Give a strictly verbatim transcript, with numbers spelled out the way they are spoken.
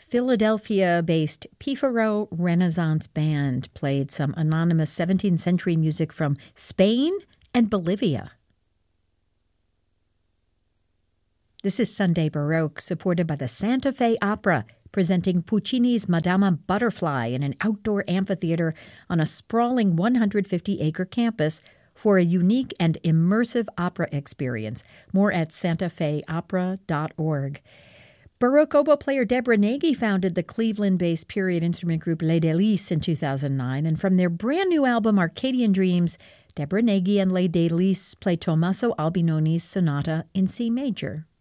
Philadelphia-based Pifaro Renaissance Band played some anonymous seventeenth century music from Spain and Bolivia. This is Sunday Baroque, supported by the Santa Fe Opera, presenting Puccini's Madama Butterfly in an outdoor amphitheater on a sprawling one hundred fifty acre campus for a unique and immersive opera experience. More at santa fe opera dot org. Baroque oboe player Deborah Nagy founded the Cleveland-based period instrument group Les Délices in two thousand nine, and from their brand-new album Arcadian Dreams, Deborah Nagy and Les Délices play Tommaso Albinoni's Sonata in C major.